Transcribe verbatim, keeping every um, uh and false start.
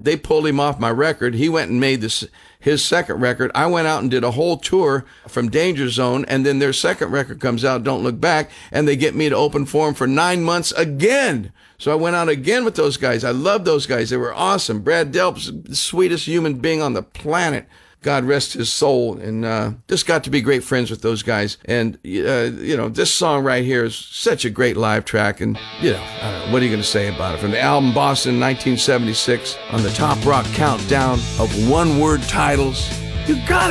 they pulled him off my record. He went and made this his second record. I went out and did a whole tour from Danger Zone, and then their second record comes out, Don't Look Back, and they get me to open for them for nine months again. So I went out again with those guys. I love those guys. They were awesome. Brad Delp's the sweetest human being on the planet. God rest his soul. And uh, just got to be great friends with those guys. And, uh, you know, this song right here is such a great live track. And, you know, I don't know, what are you going to say about it? From the album Boston, nineteen seventy-six, on the Top Rock Countdown of one-word titles. You got